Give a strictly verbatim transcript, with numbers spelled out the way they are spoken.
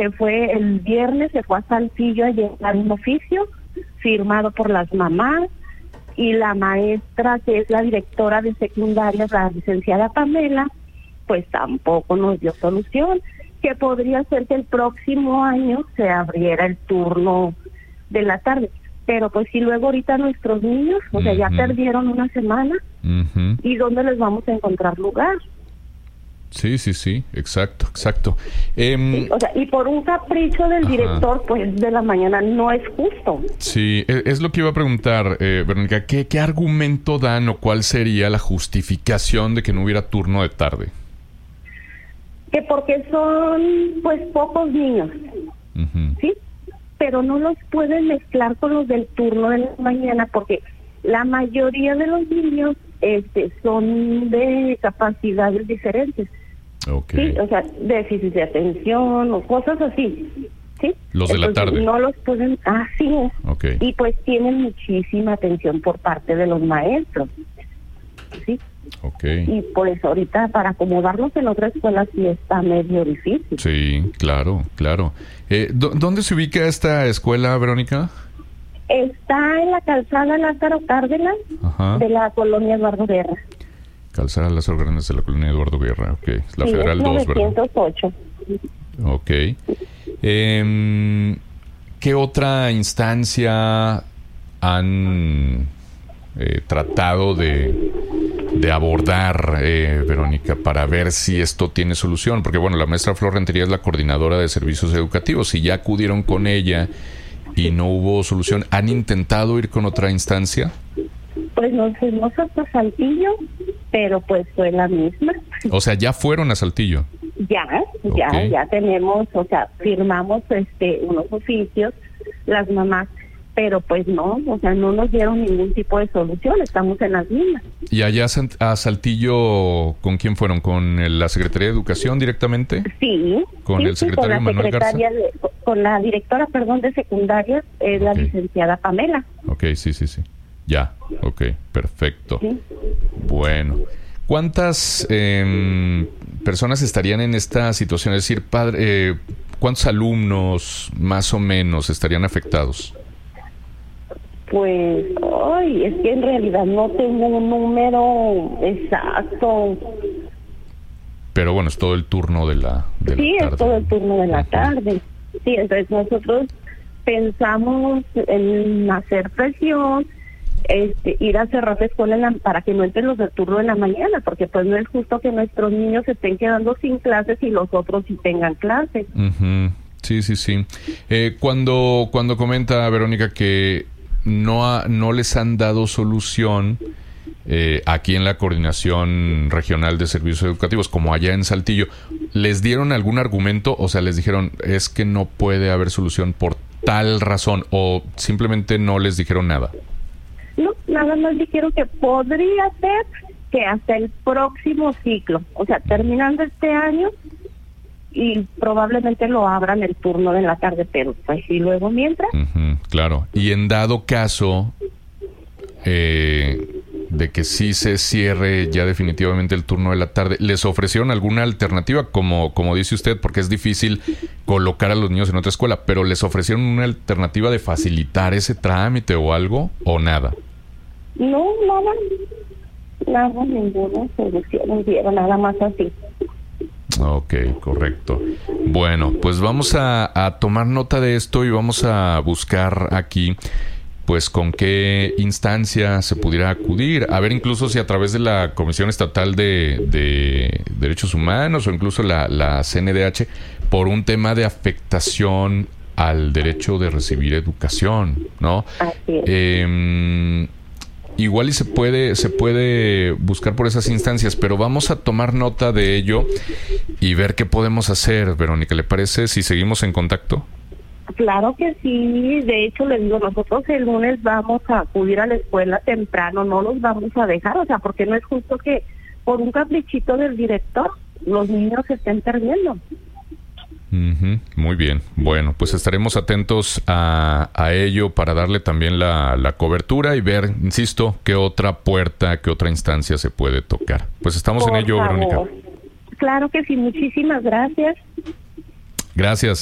se fue el viernes, se fue a Saltillo a llevar un oficio firmado por las mamás, y la maestra, que es la directora de secundaria, la licenciada Pamela, pues tampoco nos dio solución, que podría ser que el próximo año se abriera el turno de la tarde. Pero pues si luego ahorita nuestros niños, o sea, uh-huh. ya perdieron una semana, uh-huh. ¿y dónde les vamos a encontrar lugar? Sí, sí, sí, exacto, exacto. Eh, sí, o sea, y por un capricho del ajá. director, pues, de la mañana, no es justo. Sí, es, es lo que iba a preguntar, eh, Verónica, ¿qué, ¿qué argumento dan o cuál sería la justificación de que no hubiera turno de tarde? Que porque son, pues, pocos niños, uh-huh. ¿sí? Pero no los pueden mezclar con los del turno de la mañana, porque la mayoría de los niños este, son de capacidades diferentes. Okay. Sí, o sea, déficit de atención o cosas así, ¿sí? Los de Entonces, la tarde. No los pueden, así es. Okay. Y pues tienen muchísima atención por parte de los maestros, ¿sí? Okay. Y pues ahorita para acomodarlos en otra escuela sí está medio difícil. Sí, claro, claro. Eh, ¿Dónde se ubica esta escuela, Verónica? Está en la calzada Lázaro Cárdenas, ajá. de la colonia Eduardo Guerra. Calzada Lázaro Cárdenas de la colonia Eduardo Guerra, ok. La sí, Federal dos, ¿verdad? novecientos ocho. Ok. Eh, ¿Qué otra instancia han eh, tratado de, de abordar, eh, Verónica, para ver si esto tiene solución? Porque, bueno, la maestra Flor Rentería es la coordinadora de servicios educativos. Si ya acudieron con ella y no hubo solución, ¿han intentado ir con otra instancia? Pues nos fuimos hasta Saltillo, pero pues fue la misma. O sea, ¿ya fueron a Saltillo? Ya, ya, okay. ya tenemos, o sea, firmamos este unos oficios, las mamás, pero pues no, o sea, no nos dieron ningún tipo de solución, estamos en las mismas. ¿Y allá a Saltillo con quién fueron? ¿Con la Secretaría de Educación directamente? Sí. ¿Con sí, el secretario sí, con la Manuel Garza? De, con la directora, perdón, de secundaria, es okay. la licenciada Pamela. Ok, sí, sí, sí. Ya, ok, perfecto. Sí. Bueno, ¿cuántas eh, personas estarían en esta situación? Es decir, padre, eh, ¿cuántos alumnos más o menos estarían afectados? Pues, ay, es que en realidad no tengo un número exacto. Pero bueno, es todo el turno de la, de sí, la tarde. Sí, es todo el turno de la tarde. Sí, entonces nosotros pensamos en hacer presión, este, ir a cerrar la escuela en la, para que no entren los del turno de la mañana, porque pues no es justo que nuestros niños se estén quedando sin clases y los otros sí tengan clases. Uh-huh. Sí, sí, sí. Eh, cuando, cuando comenta Verónica que no, ha, no les han dado solución eh, aquí en la Coordinación Regional de Servicios Educativos, como allá en Saltillo, ¿les dieron algún argumento? O sea, les dijeron, es que no puede haber solución por tal razón, o simplemente no les dijeron nada. No, nada más dijeron que podría ser que hasta el próximo ciclo, o sea, terminando este año, y probablemente lo abran el turno de la tarde, pero pues y luego mientras. Uh-huh, claro, y en dado caso eh, de que sí se cierre ya definitivamente el turno de la tarde, ¿les ofrecieron alguna alternativa? Como, como dice usted, porque es difícil colocar a los niños en otra escuela, pero ¿les ofrecieron una alternativa de facilitar ese trámite o algo, o nada? No, nada, nada, ninguna solución, no dieron nada más así. Ok, correcto. Bueno, pues vamos a, a tomar nota de esto y vamos a buscar aquí pues con qué instancia se pudiera acudir, a ver incluso si a través de la Comisión Estatal de, de Derechos Humanos o incluso la, la C N D H, por un tema de afectación al derecho de recibir educación, ¿no? Así es. Eh, igual y se puede, se puede buscar por esas instancias, pero vamos a tomar nota de ello y ver qué podemos hacer, Verónica. ¿Le parece si seguimos en contacto? Claro que sí, de hecho les digo, nosotros el lunes vamos a acudir a la escuela temprano, no los vamos a dejar, o sea, porque no es justo que por un caprichito del director los niños se estén perdiendo. Uh-huh. Muy bien, bueno, pues estaremos atentos a, a ello para darle también la, la cobertura y ver, insisto, qué otra puerta, qué otra instancia se puede tocar. Pues estamos Por en ello, favor. Verónica. Claro que sí, muchísimas gracias. Gracias.